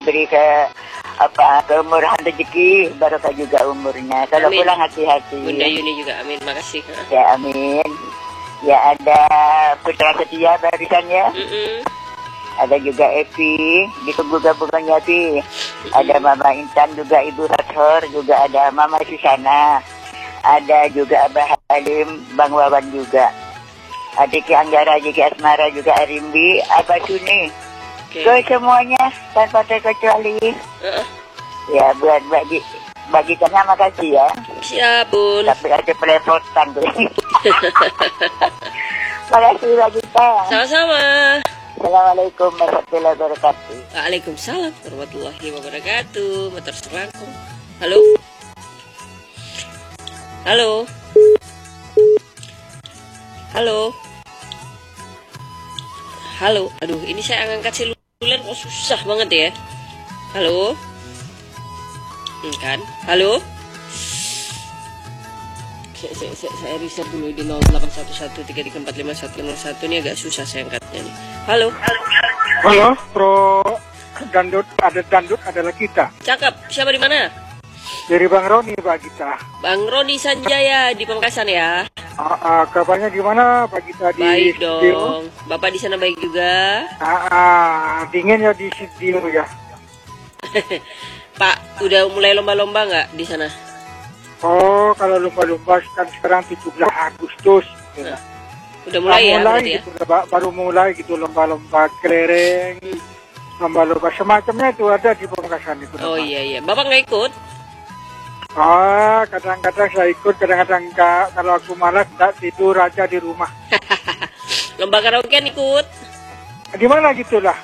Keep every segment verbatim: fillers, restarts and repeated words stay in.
beri ke apa keumurahan rezeki, barokah juga umurnya. Kalau Amin. pulang hati-hati. Bunda Yuni juga amin, makasih. Ya amin. Ya ada Putra Setia barusan ya. Mm-mm. Ada juga Epi, ditunggu gabungannya Epi. Ada Mama Intan juga, Ibu Hathor, juga ada Mama Susana. Ada juga Abah Halim, Bang Wawan juga. Adik Anggara, Adik Asmara juga, Arimbi, Abah Suni. Okay. Ke semuanya tanpa terkecuali. Uh-uh. Ya buat bagi bagi tanya makasih ya. Siap bun. Tapi ada pelepotan tuh. Makasih bagi tanya. Sama-sama. Assalamualaikum warahmatullahi wabarakatuh. Waalaikumsalam warahmatullahi wabarakatuh. Motor serangkung. Halo. Halo. Halo. Halo. Aduh, ini saya angkat seluler kok susah banget ya. Halo. Hmm, kan? Halo. Saya, saya, saya, saya riset dulu di nol delapan satu satu tiga tiga empat lima satu nol satu. Ini agak susah saya angkatnya nih. Halo. Halo, Pro Dandut, ada Dandut adalah kita. Cakep. Siapa di mana? Dari Bang Roni, Pak Gita. Bang Roni Sanjaya di Pamekasan ya. Uh, uh, kabarnya gimana, Pak Gita di Baik studio? dong. Bapak di sana baik juga. Uh, uh, dingin ya di studio ya. Pak, udah mulai lomba-lomba nggak di sana? Oh, kalau lomba-lomba kan sekarang tujuh belas Agustus. Ya. Nah, udah mulai ya, mulai berarti ya? gitu, baru mulai gitu lomba-lomba kelereng, Hmm. lomba-lomba semacamnya itu ada di Pamekasan itu. Oh lomba. iya iya. Bapak nggak ikut? Ah, kadang-kadang saya ikut, kadang-kadang enggak. Kalau aku malas, enggak tidur aja di rumah. Lomba karaoke ikut? Di mana gitulah.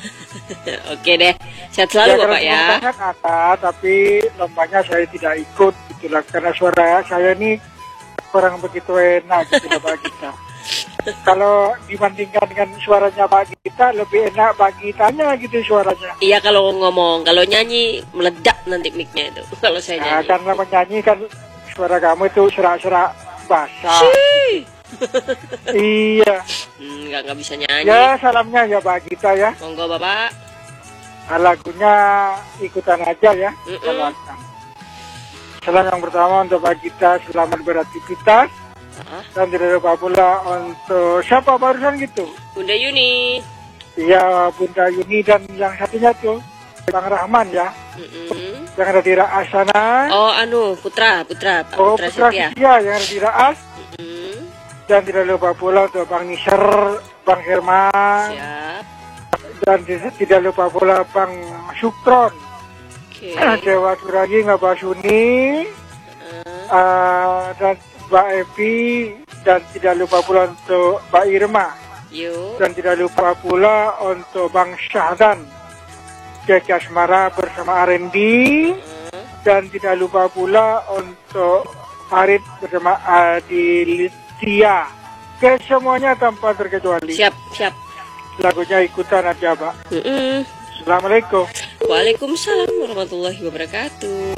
Oke deh. Sehat selalu ya, Bapak ya. Lombanya ada, tapi lombanya saya tidak ikut gitulah karena suara saya ini kurang begitu enak gitu Pak Gita. Kalau dibandingkan dengan suaranya Pak Gita lebih enak Pak Gitanya gitu suaranya. Iya kalau ngomong, kalau nyanyi meledak nanti mic-nya itu. Kalau saya Nah, nyanyi. karena menyanyi kan suara kamu itu serak-serak basah. Shhh. Iya. Hmm, nggak nggak bisa nyanyi. Ya salamnya ya Pak Gita ya. Monggo Bapak. Nah, lagunya ikutan aja ya. Mm-mm. Kalau akan. Salam yang pertama untuk Pak Gita, selamat beraktivitas. Ah, Dan tidak lupa pula untuk siapa barusan gitu? Bunda Yuni. Iya, Bunda Yuni dan yang satunya tuh Bang Rahman ya. Mm-mm. Yang ada di Raas sana. Oh anu Putra Putra Pak Oh, Putra Putra Setia. Setia yang ada di Raas. Mm-mm. Dan tidak lupa pula untuk Bang Nisar, Bang Herman. Siap. Dan di- tidak lupa pula Bang Sukron. Oke. Dewa Surayi, Ngabah Suni. Uh, Uh, dan Mbak Evi. Dan tidak lupa pula untuk Mbak Irma. yuk. Dan tidak lupa pula untuk Bang Syahdan, Jaki Asmara bersama Arendi. Uh, Dan tidak lupa pula untuk Farid bersama Adilia. Ke semuanya tanpa terkecuali. siap siap. Lagunya ikutan aja Pak. Mm-mm. Assalamualaikum. Waalaikumsalam warahmatullahi wabarakatuh.